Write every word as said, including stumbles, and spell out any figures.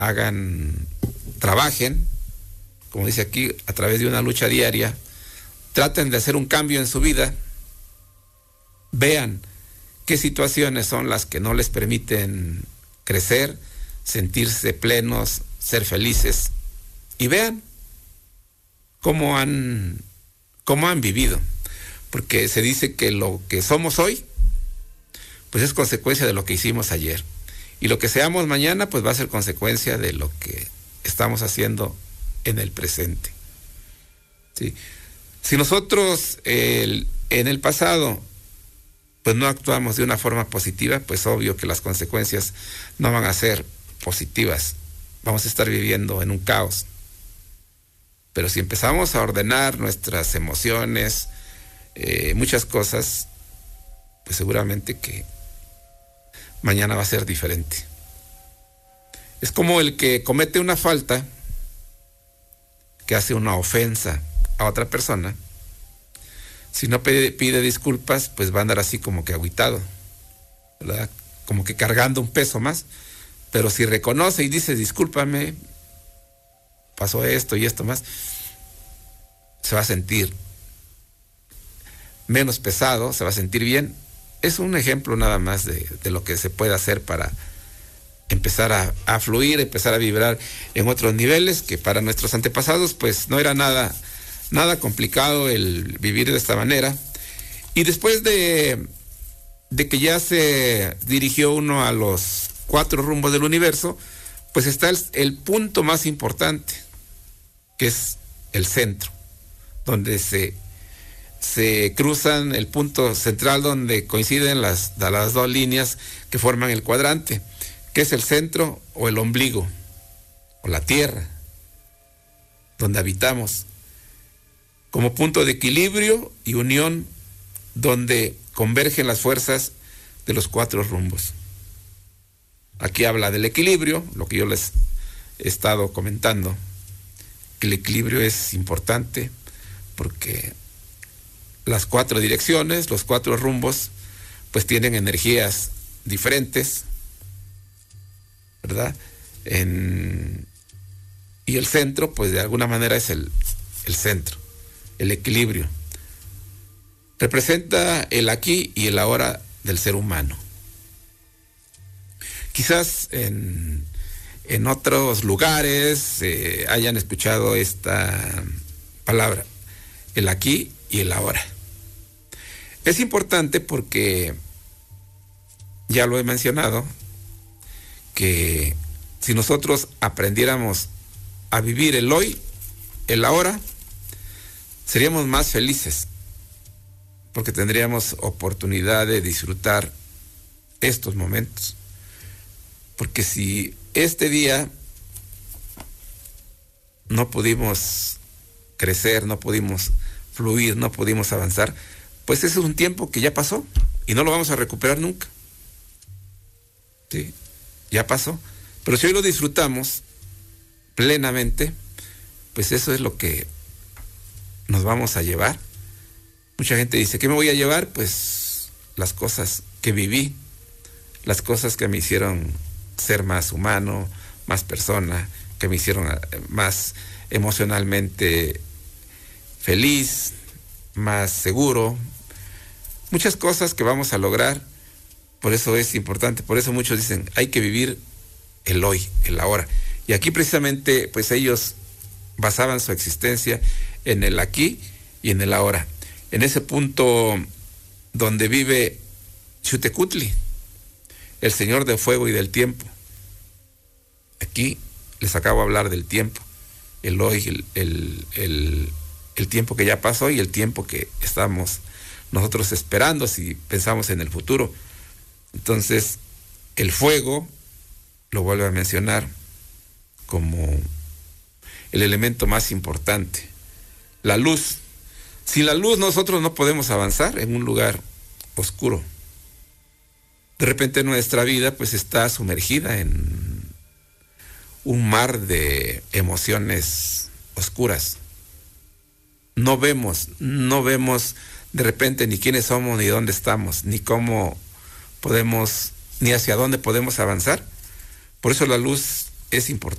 hagan, trabajen, como dice aquí, a través de una lucha diaria, traten de hacer un cambio en su vida, vean qué situaciones son las que no les permiten crecer, sentirse plenos, ser felices, y vean cómo han, cómo han vivido, porque se dice que lo que somos hoy, pues es consecuencia de lo que hicimos ayer, y lo que seamos mañana, pues va a ser consecuencia de lo que estamos haciendo en el presente. ¿Sí? Si nosotros el, en el pasado pues no actuamos de una forma positiva, pues obvio que las consecuencias no van a ser positivas. Vamos a estar viviendo en un caos. Pero si empezamos a ordenar nuestras emociones, eh, muchas cosas, pues seguramente que mañana va a ser diferente. Es como el que comete una falta, que hace una ofensa a otra persona. Si no pide, pide disculpas, pues va a andar así como que agüitado, ¿verdad? Como que cargando un peso más. Pero si reconoce y dice, discúlpame, pasó esto y esto más, se va a sentir menos pesado, se va a sentir bien. Es un ejemplo nada más de, de lo que se puede hacer para empezar a, a fluir, empezar a vibrar en otros niveles, que para nuestros antepasados pues no era nada... Nada complicado el vivir de esta manera. Y después de, de que ya se dirigió uno a los cuatro rumbos del universo, pues está el, el punto más importante, que es el centro, donde se, se cruzan el punto central, donde coinciden las, las dos líneas que forman el cuadrante, que es el centro o el ombligo, o la tierra, donde habitamos, como punto de equilibrio y unión donde convergen las fuerzas de los cuatro rumbos. Aquí habla del equilibrio, lo que yo les he estado comentando, que el equilibrio es importante porque las cuatro direcciones, los cuatro rumbos, pues tienen energías diferentes, ¿verdad? En, y el centro, pues de alguna manera es el, el centro. El equilibrio representa el aquí y el ahora del ser humano. Quizás en, en otros lugares eh, hayan escuchado esta palabra, el aquí y el ahora. Es importante porque, ya lo he mencionado, que si nosotros aprendiéramos a vivir el hoy, el ahora, seríamos más felices, porque tendríamos oportunidad de disfrutar estos momentos. Porque si este día no pudimos crecer, no pudimos fluir, no pudimos avanzar, pues ese es un tiempo que ya pasó y no lo vamos a recuperar nunca. ¿Sí? Ya pasó. Pero si hoy lo disfrutamos plenamente, pues eso es lo que nos vamos a llevar. Mucha gente dice, ¿qué me voy a llevar? Pues las cosas que viví, las cosas que me hicieron ser más humano, más persona, que me hicieron más emocionalmente feliz, más seguro. Muchas cosas que vamos a lograr, por eso es importante, por eso muchos dicen, hay que vivir el hoy, el ahora. Y aquí precisamente, pues ellos basaban su existencia en el aquí y en el ahora, en ese punto donde vive Xutecutli, el señor del fuego y del tiempo. Aquí les acabo de hablar del tiempo, el hoy, el, el, el, el tiempo que ya pasó y el tiempo que estamos nosotros esperando si pensamos en el futuro. Entonces, el fuego, lo vuelvo a mencionar, como el elemento más importante. La luz. Sin la luz nosotros no podemos avanzar en un lugar oscuro. De repente nuestra vida pues está sumergida en un mar de emociones oscuras. No vemos, no vemos de repente ni quiénes somos, ni dónde estamos, ni cómo podemos, ni hacia dónde podemos avanzar. Por eso la luz es importante.